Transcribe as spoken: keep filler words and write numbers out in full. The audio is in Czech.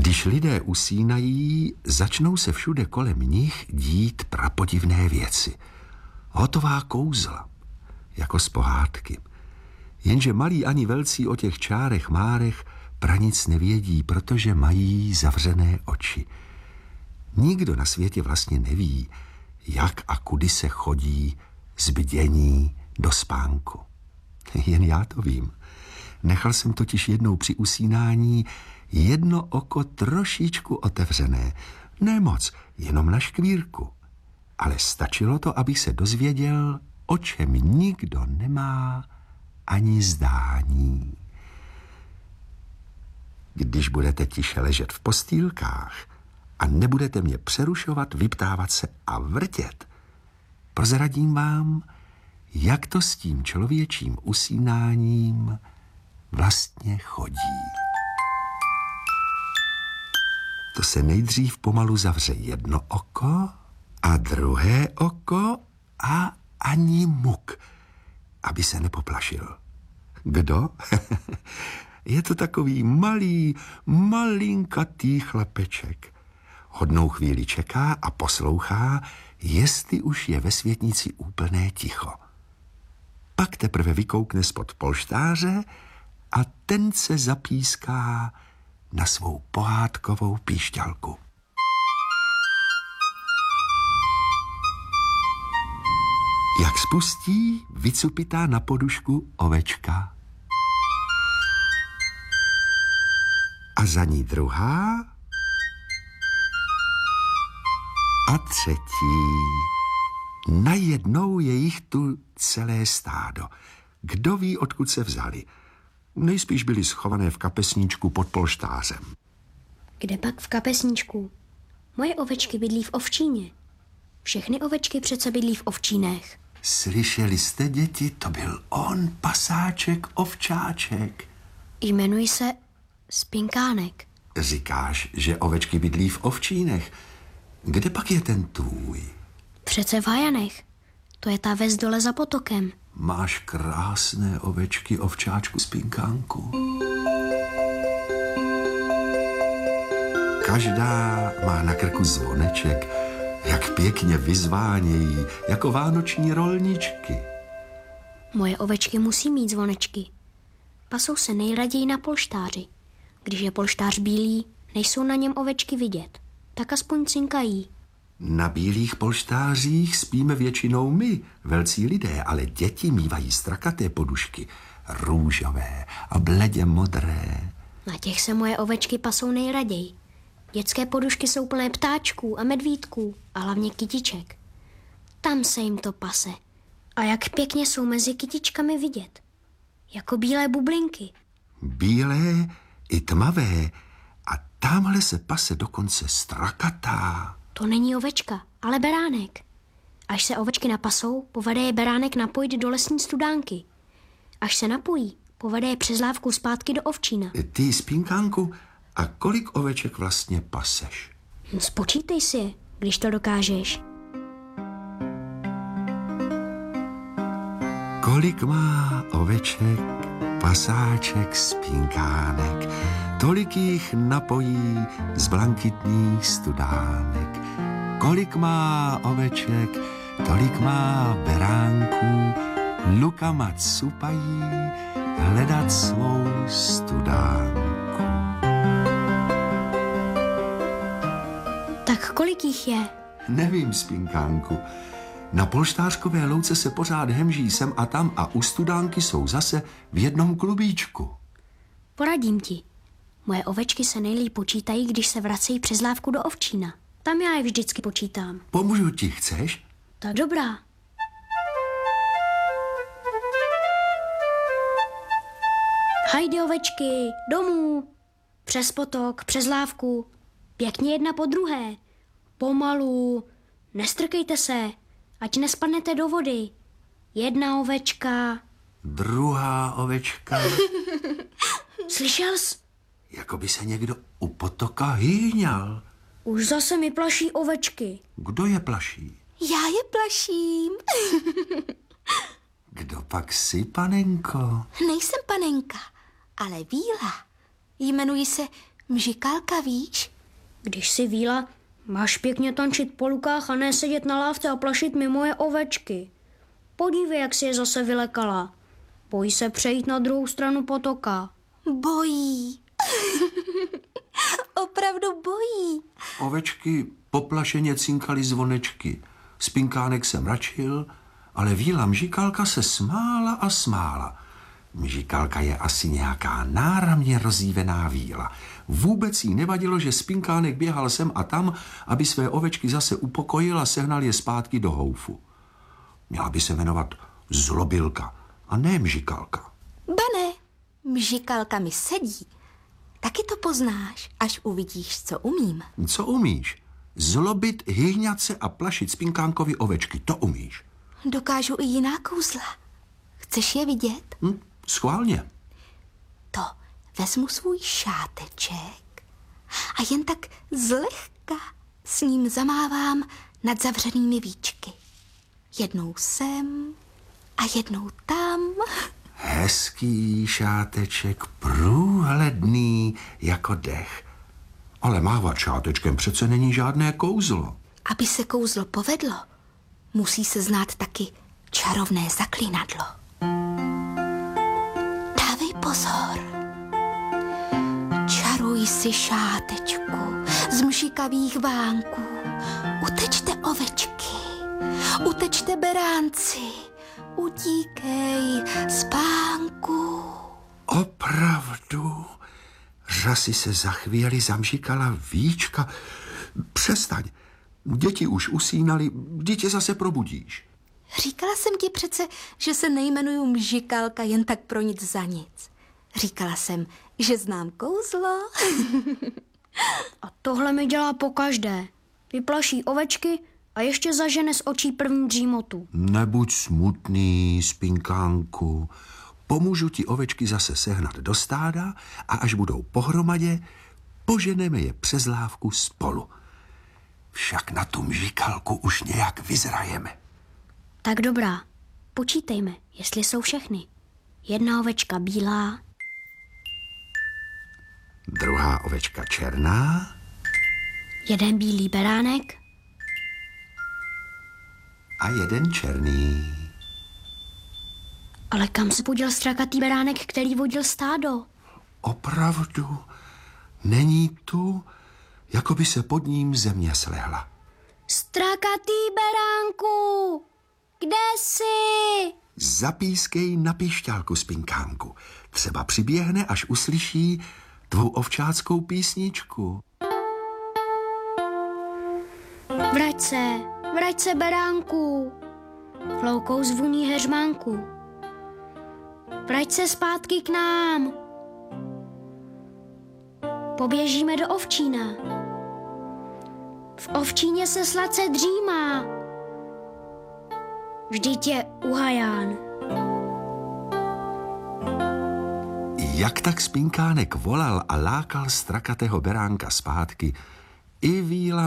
Když lidé usínají, začnou se všude kolem nich dít prapodivné věci. Hotová kouzla, jako z pohádky. Jenže malí ani velcí o těch čárech márech pranic nevědí, protože mají zavřené oči. Nikdo na světě vlastně neví, jak a kudy se chodí z bdění do spánku. Jen já to vím. Nechal jsem totiž jednou při usínání jedno oko trošičku otevřené. Ne moc, jenom na škvírku. Ale stačilo to, abych se dozvěděl, o čem nikdo nemá ani zdání. Když budete tiše ležet v postýlkách a nebudete mě přerušovat, vyptávat se a vrtět, prozradím vám, jak to s tím člověčím usínáním vlastně chodí. To se nejdřív pomalu zavře jedno oko a druhé oko a ani muk, aby se nepoplašil. Kdo? Je to takový malý, malinkatý chlapeček. Hodnou chvíli čeká a poslouchá, jestli už je ve světnici úplné ticho. Pak teprve vykoukne spod polštáře a ten se zapíská na svou pohádkovou píšťalku. Jak spustí, vycupitá na podušku ovečka. A za ní druhá a třetí. Najednou je jich tu celé stádo. Kdo ví, odkud se vzali? Nejspíš byli schované v kapesníčku pod polštářem. Kde pak v kapesníčku? Moje ovečky bydlí v ovčíně. Všechny ovečky přece bydlí v ovčínech. Slyšeli jste, děti? To byl on, pasáček, ovčáček. Jmenuji se Spinkánek. Říkáš, že ovečky bydlí v ovčínech. Kde pak je ten tvůj? Přece v Hajanech. To je ta ves dole za potokem. Máš krásné ovečky, ovčáčku, Spinkánku. Každá má na krku zvoneček, jak pěkně vyzvánějí, jako vánoční rolničky. Moje ovečky musí mít zvonečky. Pasou se nejraději na polštáři. Když je polštář bílý, nejsou na něm ovečky vidět. Tak aspoň cinkají. Na bílých polštářích spíme většinou my, velcí lidé, ale děti mívají strakaté podušky, růžové a bledě modré. Na těch se moje ovečky pasou nejraději. Dětské podušky jsou plné ptáčků a medvídků a hlavně kytiček. Tam se jim to pase. A jak pěkně jsou mezi kytičkami vidět. Jako bílé bublinky. Bílé i tmavé. A tamhle se pase dokonce strakatá. To není ovečka, ale beránek. Až se ovečky napasou, povede je beránek napojit do lesní studánky. Až se napojí, povede je přes lávku zpátky do ovčína. Ty, Spinkánku, a kolik oveček vlastně paseš? Spočítej si je, když to dokážeš. Kolik má oveček pasáček Spinkánek, tolik jich napojí z blankitných studánek. Kolik má oveček, tolik má beránků, lukama cupají hledat svou studánku. Tak kolik jich je? Nevím, Spinkánku. Na polštářkové louce se pořád hemží sem a tam a u studánky jsou zase v jednom klubíčku. Poradím ti. Moje ovečky se nejlíp počítají, když se vracejí přes lávku do ovčína. Tam já je vždycky počítám. Pomůžu ti, chceš? Tak dobrá. Hajde ovečky, domů. Přes potok, přes lávku. Pěkně jedna po druhé. Pomalu. Nestrkejte se, ať nespadnete do vody. Jedna ovečka. Druhá ovečka. Slyšel jsi? Jako by se někdo u potoka hýňal. Už zase mi plaší ovečky. Kdo je plaší? Já je plaším. Kdo pak jsi, panenko? Nejsem panenka, ale bílá. Jmenuji se Mžikálka, víš? Když si Víla, máš pěkně tančit po lukách a ne sedět na lávce a plašit mi moje ovečky. Podívej, jak si je zase vylekala. Bojí se přejít na druhou stranu potoka. Bojí. Opravdu bojí. Ovečky poplašeně cinkaly zvonečky. Spinkánek se mračil, ale Víla Mžikálka se smála a smála. Mžikálka je asi nějaká náramně rozjívená víla. Vůbec jí nevadilo, že Spinkánek běhal sem a tam, aby své ovečky zase upokojil a sehnal je zpátky do houfu. Měla by se jmenovat Zlobilka a ne Mžikálka. Bane, mžikálka mi sedí. Taky to poznáš, až uvidíš, co umím. Co umíš? Zlobit, hyhňat se a plašit Spinkánkovi ovečky, to umíš. Dokážu i jiná kouzla. Chceš je vidět? Hm, schválně. To vezmu svůj šáteček a jen tak zlehka s ním zamávám nad zavřenými víčky. Jednou sem a jednou tam. Hezký šáteček, průhledný jako dech. Ale mávat šátečkem přece není žádné kouzlo. Aby se kouzlo povedlo, musí se znát taky čarovné zaklínadlo. Dávej pozor. Čaruj si, šátečku, z mšikavých vánků. Utečte ovečky, utečte beránci, utíkej spánku. Opravdu? Řasy se za chvíli zamžikala víčka. Přestaň. Děti už usínali, dítě zase probudíš. Říkala jsem ti přece, že se nejmenuju Mžikálka jen tak pro nic za nic. Říkala jsem, že znám kouzlo. A tohle mi dělá pokaždé. Vyplaší ovečky a ještě zažene z očí první dřímotu. Nebuď smutný, Spinkánku. Pomůžu ti ovečky zase sehnat do stáda a až budou pohromadě, poženeme je přes lávku spolu. Však na tu Mžikálku už nějak vyzrajeme. Tak dobrá, počítejme, jestli jsou všechny. Jedna ovečka bílá, Druhá ovečka černá, jeden bílý beránek, a jeden černý. ale kam se poděl strakatý beránek, který vodil stádo? Opravdu, není tu, jako by se pod ním země slehla. Strakatý beránku, kde jsi? Zapískej na píšťálku, Spinkánku. Třeba přiběhne, až uslyší tvou ovčáckou písničku. Vrať se, vrať se beránku, floukou zvuní heřmánku. Vrať se zpátky k nám. Poběžíme do ovčína. V ovčíně se sladce dřímá. Vždyť je uhaján. Jak tak Spinkánek volal a lákal strakatého beránka zpátky, i Víla